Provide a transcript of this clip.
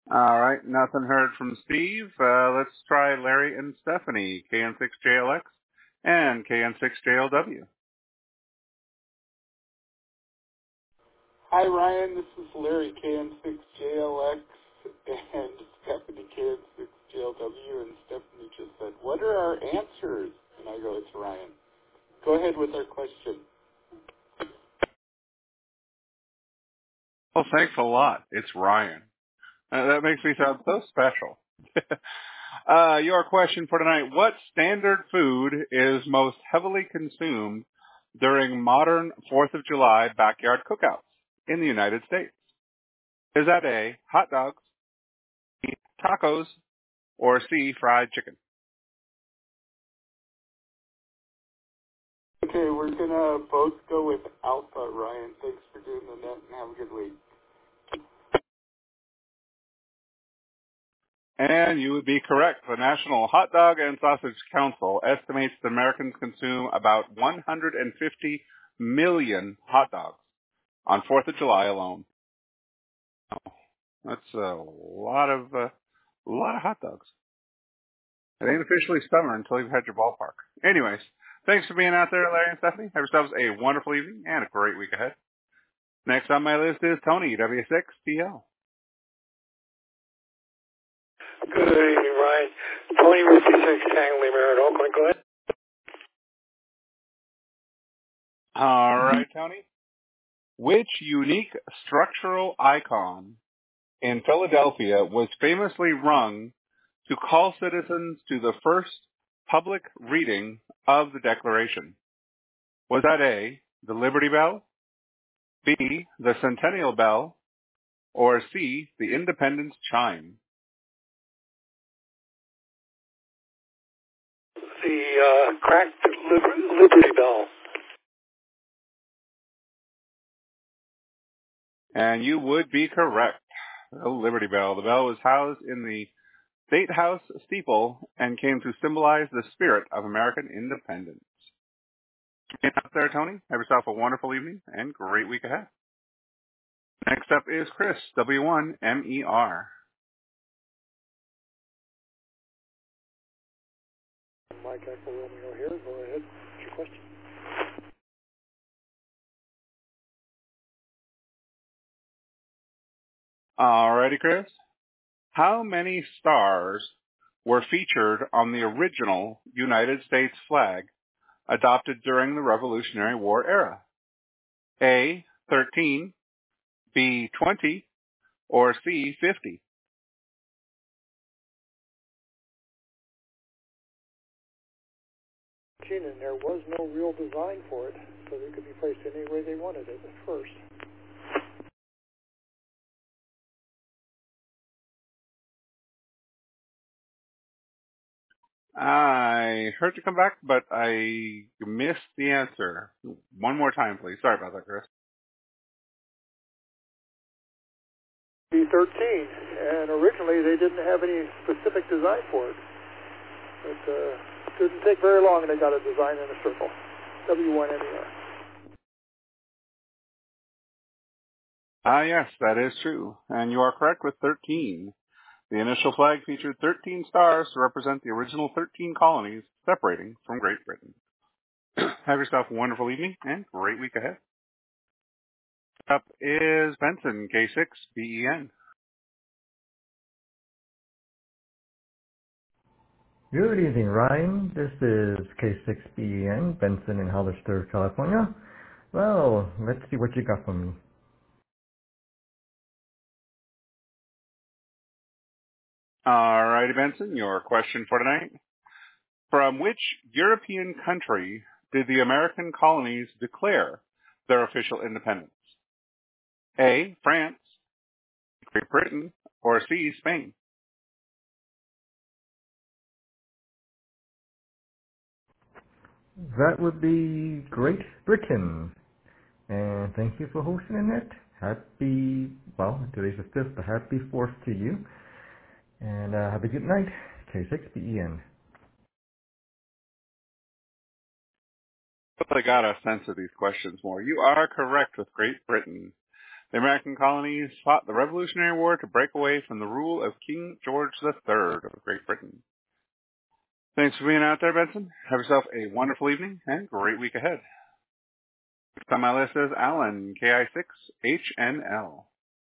All right, nothing heard from Steve. Let's try Larry and Stephanie, KN6JLX and KN6JLW. Hi, Ryan. This is Larry, KN6JLX, and Stephanie, KN6JLW, and Stephanie just said, "What are our answers?" And I go, "It's Ryan." Go ahead with our question. Well, thanks a lot. It's Ryan. That makes me sound so special. Your question for tonight: what standard food is most heavily consumed during modern 4th of July backyard cookouts in the United States? Is that A, hot dogs, B, tacos, or C, fried chicken? Okay, we're going to both go with Alpha, Ryan. Thanks for doing the net, and have a good week. And you would be correct. The National Hot Dog and Sausage Council estimates that Americans consume about 150 million hot dogs on 4th of July alone. That's a lot of hot dogs. It ain't officially summer until you've had your ballpark. Anyways, thanks for being out there, Larry and Stephanie. Have yourselves a wonderful evening and a great week ahead. Next on my list is Tony, W6TL. Good evening, Ryan. Tony, Whiskey 6, Tango Lima in Oakland. Go ahead. All right, Tony. Which unique structural icon in Philadelphia was famously rung to call citizens to the first public reading of the Declaration? Was that A, the Liberty Bell, B, the Centennial Bell, or C, the Independence Chime? The cracked Liberty Bell. And you would be correct. The Liberty Bell. The bell was housed in the State House steeple and came to symbolize the spirit of American independence. Get up there, Tony. Have yourself a wonderful evening and great week ahead. Next up is Chris, W1MER. Mike Echo Romeo here. Go ahead. What's your question? Alrighty, Chris. How many stars were featured on the original United States flag adopted during the Revolutionary War era? A, 13, B, 20, or C, 50? And there was no real design for it, so they could be placed any way they wanted it at first. I heard you come back, but I missed the answer. One more time, please. Sorry about that, Chris. B-13, and originally they didn't have any specific design for it. But it didn't take very long and they got a design in a circle. W1MER. Yes, that is true. And you are correct with 13. The initial flag featured 13 stars to represent the original 13 colonies separating from Great Britain. Have yourself a wonderful evening and great week ahead. Up is Benson, K6BEN. Good evening, Ryan. This is K6BEN, Benson in Hollister, California. Well, let's see what you got for me. Alrighty, Benson, your question for tonight. From which European country did the American colonies declare their official independence? A, France, Great Britain, or C, Spain? That would be Great Britain. And thank you for hosting it. Today's the 5th, but happy 4th to you. And have a good night. K6BEN. I got a sense of these questions more. You are correct with Great Britain. The American colonies fought the Revolutionary War to break away from the rule of King George III of Great Britain. Thanks for being out there, Benson. Have yourself a wonderful evening and great week ahead. Next on my list is Alan, KI6HNL.